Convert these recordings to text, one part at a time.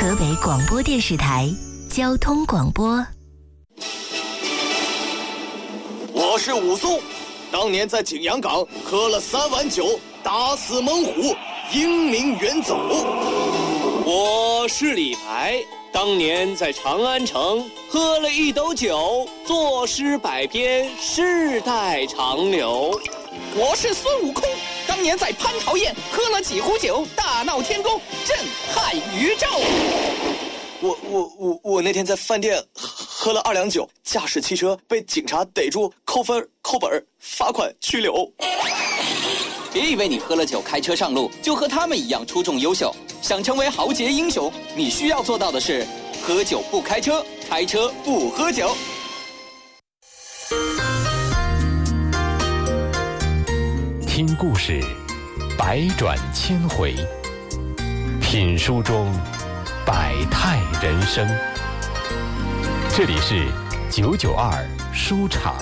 河北广播电视台交通广播。 我是武松，当年在景阳冈喝了3碗酒，打死猛虎，英名远走。 我是李白，当年在长安城喝了1斗酒，作诗百篇，世代长流。 我是孙悟空，当年在蟠桃宴喝了几壶酒，大闹天宫，震撼宇宙。 我那天在饭店喝了2两酒，驾驶汽车被警察逮住，扣分、扣本、罚款、拘留。 别以为你喝了酒开车上路就和他们一样出众优秀，想成为豪杰英雄，你需要做到的是喝酒不开车，开车不喝酒。 听故事，百转千回；品书中，百态人生。这里是992书场。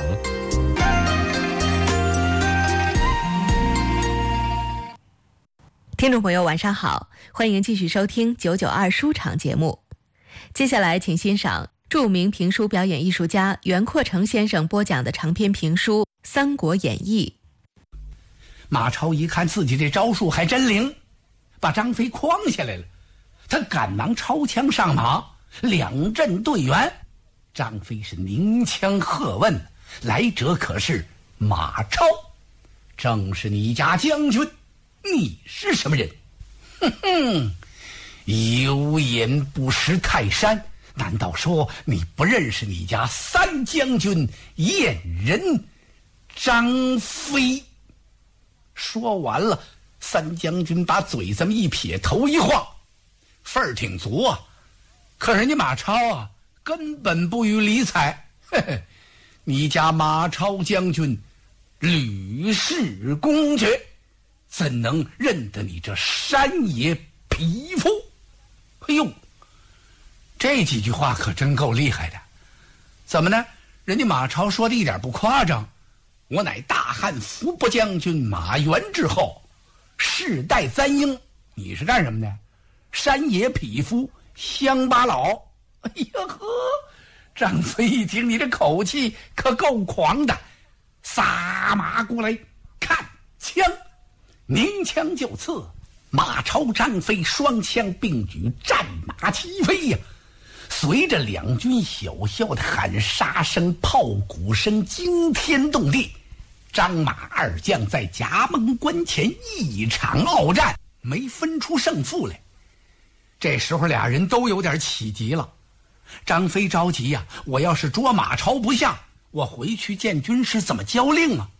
听众朋友晚上好，欢迎继续收听992书场节目。接下来请欣赏著名评书表演艺术家袁阔成先生播讲的长篇评书《三国演义》。 马超一看自己这招数还真灵，把张飞诓下来了。他赶忙抄枪上马，两阵对圆。张飞是鸣枪喝问，来者可是马超，正是你家将军，你是什么人？哼哼，有眼不识泰山，难道说你不认识你家三将军燕人张飞？说完了，三将军把嘴这么一撇，头一晃，份儿挺足啊。可人家马超啊，根本不予理睬。嘿嘿，你家马超将军屡试公决，怎能认得你这山野匹夫？哎呦，这几句话可真够厉害的。怎么呢？人家马超说的一点不夸张。我乃大汉伏波将军马援之后，世代簪缨。你是干什么的？山野匹夫，乡巴佬。哎呀呵，张飞一听你这口气可够狂的，撒马过来，看枪，鸣枪就刺。马超、张飞双枪并举，战马齐飞呀。随着两军小校的喊杀声、炮鼓声惊天动地，张马二将在夹门关前一场鏖战，没分出胜负来。这时候俩人都有点起急了。张飞着急呀，我要是捉马超不下，我回去见军师怎么交令啊？